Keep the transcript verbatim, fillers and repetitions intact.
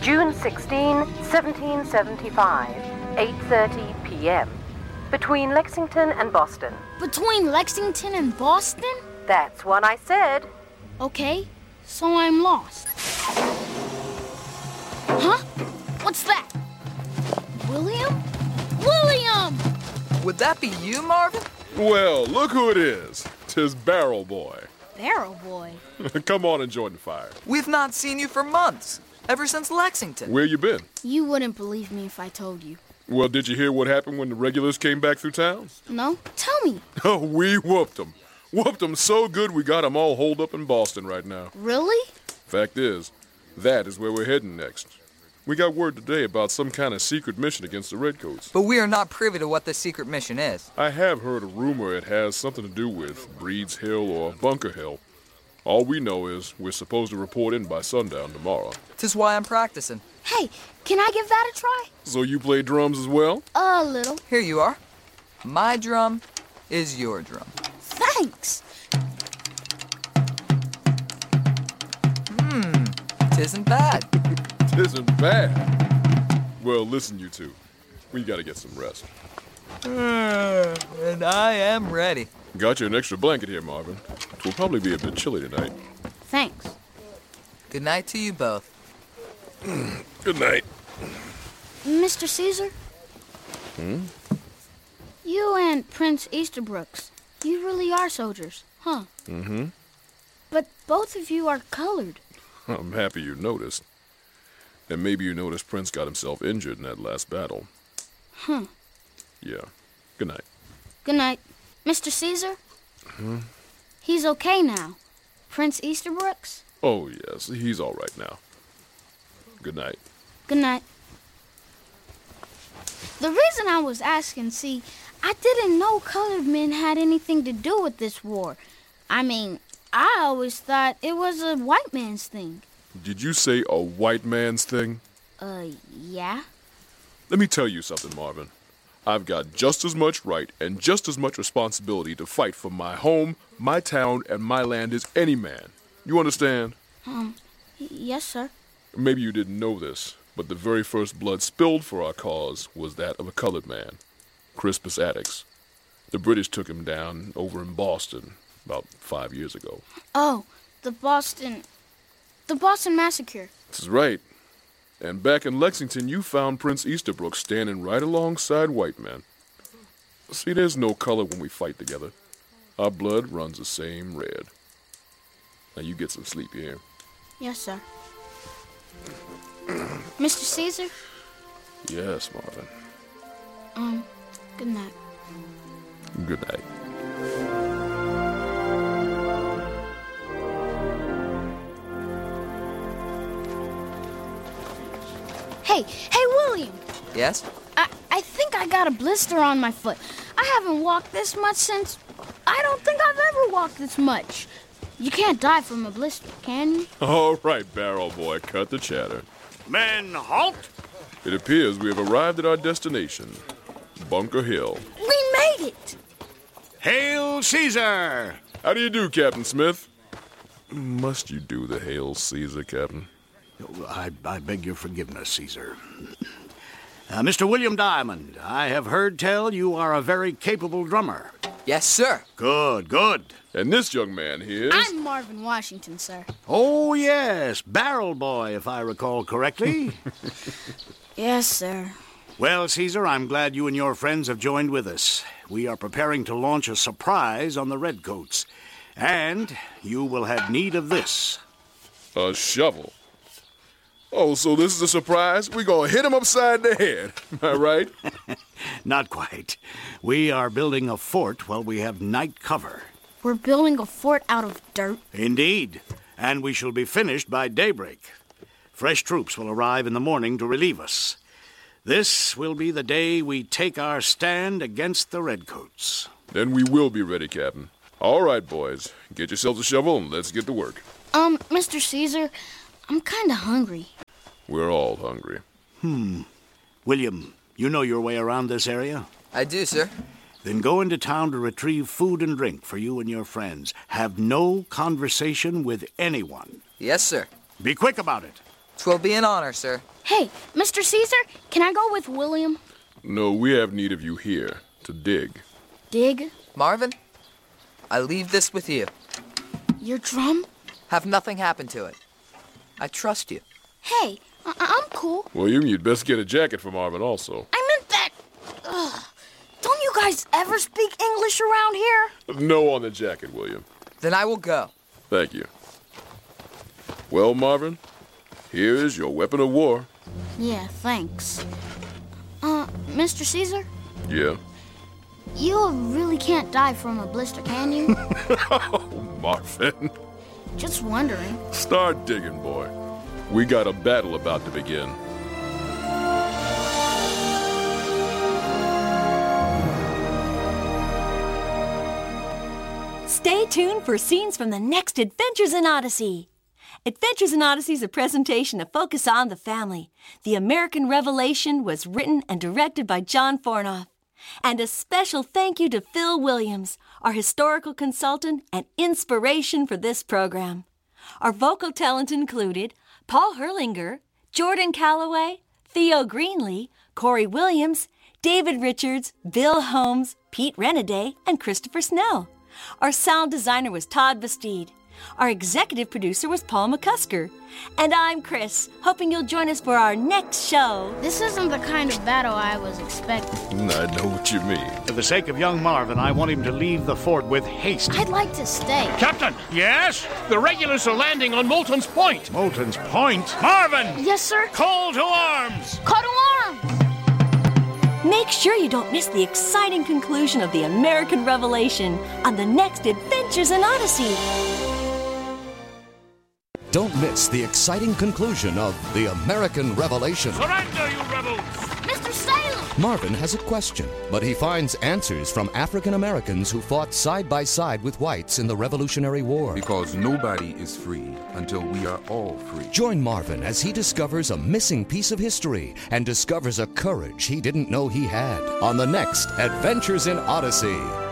June sixteenth, seventeen seventy-five, eight thirty p.m. Between Lexington and Boston. Between Lexington and Boston? That's what I said. Okay, so I'm lost. Huh? What's that? William? William! Would that be you, Marvin? Well, look who it is. 'Tis Barrel Boy. Barrel Boy? Come on and join the fire. We've not seen you for months. Ever since Lexington. Where you been? You wouldn't believe me if I told you. Well, did you hear what happened when the regulars came back through town? No? Tell me. Oh, we whooped them. Whooped them so good we got them all holed up in Boston right now. Really? Fact is, that is where we're heading next. We got word today about some kind of secret mission against the Redcoats. But we are not privy to what this secret mission is. I have heard a rumor it has something to do with Breed's Hill or Bunker Hill. All we know is we're supposed to report in by sundown tomorrow. 'Tis why I'm practicing. Hey, can I give that a try? So you play drums as well? A little. Here you are. My drum is your drum. Thanks. Hmm, tisn't bad. Tisn't bad. Well, listen, you two. We gotta get some rest. And I am ready. Got you an extra blanket here, Marvin. It will probably be a bit chilly tonight. Thanks. Good night to you both. Good night. Mister Caesar? Hmm? You and Prince Easterbrooks, you really are soldiers, huh? Mm-hmm. But both of you are colored. I'm happy you noticed. And maybe you noticed Prince got himself injured in that last battle. Huh. Yeah. Good night. Good night. Mister Caesar? Hmm? He's okay now. Prince Easterbrooks? Oh, yes. He's all right now. Good night. Good night. The reason I was asking, see, I didn't know colored men had anything to do with this war. I mean, I always thought it was a white man's thing. Did you say a white man's thing? Uh, yeah? Let me tell you something, Marvin. I've got just as much right and just as much responsibility to fight for my home, my town, and my land as any man. You understand? Um, y- yes, sir. Maybe you didn't know this, but the very first blood spilled for our cause was that of a colored man, Crispus Attucks. The British took him down over in Boston about five years ago. Oh, the Boston... the Boston Massacre. That's right. And back in Lexington, you found Prince Easterbrook standing right alongside white men. See, there's no color when we fight together. Our blood runs the same red. Now you get some sleep here. Yes, sir. Mister Caesar? Yes, Marvin. Um, good night. Good night. Hey, hey, William! Yes? I, I think I got a blister on my foot. I haven't walked this much since... I don't think I've ever walked this much. You can't die from a blister, can you? All right, Barrel Boy, cut the chatter. Men, halt! It appears we have arrived at our destination, Bunker Hill. We made it! Hail Caesar! How do you do, Captain Smith? Must you do the Hail Caesar, Captain? I, I beg your forgiveness, Caesar. Uh, Mister William Diamond, I have heard tell you are a very capable drummer. Yes, sir. Good, good. And this young man here is... I'm Marvin Washington, sir. Oh, yes, Barrel Boy, if I recall correctly. Yes, sir. Well, Caesar, I'm glad you and your friends have joined with us. We are preparing to launch a surprise on the Redcoats. And you will have need of this. A shovel. Oh, so this is a surprise? We're gonna hit him upside the head. Am I right? Not quite. We are building a fort while we have night cover. We're building a fort out of dirt. Indeed. And we shall be finished by daybreak. Fresh troops will arrive in the morning to relieve us. This will be the day we take our stand against the Redcoats. Then we will be ready, Captain. All right, boys. Get yourselves a shovel and let's get to work. Um, Mister Caesar, I'm kind of hungry. We're all hungry. Hmm. William, you know your way around this area? I do, sir. Then go into town to retrieve food and drink for you and your friends. Have no conversation with anyone. Yes, sir. Be quick about it. 'Twill be an honor, sir. Hey, Mister Caesar, can I go with William? No, we have need of you here to dig. Dig? Marvin, I leave this with you. Your drum? Have nothing happen to it. I trust you. Hey, I- I'm cool. William, you'd best get a jacket for Marvin also. I meant that. Ugh. Don't you guys ever speak English around here? No on the jacket, William. Then I will go. Thank you. Well, Marvin, here is your weapon of war. Yeah, thanks. Uh, Mister Caesar? Yeah? You really can't die from a blister, can you? Oh, Marvin. Just wondering. Start digging, boy. We got a battle about to begin. Stay tuned for scenes from the next Adventures in Odyssey. Adventures in Odyssey is a presentation of Focus on the Family. The American Revelation was written and directed by John Fornoff. And a special thank you to Phil Williams, our historical consultant and inspiration for this program. Our vocal talent included Paul Herlinger, Jordan Calloway, Theo Greenlee, Corey Williams, David Richards, Bill Holmes, Pete Renaday, and Christopher Snell. Our sound designer was Todd Bastide. Our executive producer was Paul McCusker. And I'm Chris, hoping you'll join us for our next show. This isn't the kind of battle I was expecting. I know what you mean. For the sake of young Marvin, I want him to leave the fort with haste. I'd like to stay. Captain! Yes? The regulars are landing on Moulton's Point. Moulton's Point? Marvin! Yes, sir. Call to arms! Call to arms! Make sure you don't miss the exciting conclusion of the American Revelation on the next Adventures in Odyssey. Don't miss the exciting conclusion of The American Revelation. Surrender, you rebels! Mister Salem! Marvin has a question, but he finds answers from African Americans who fought side by side with whites in the Revolutionary War. Because nobody is free until we are all free. Join Marvin as he discovers a missing piece of history and discovers a courage he didn't know he had on the next Adventures in Odyssey.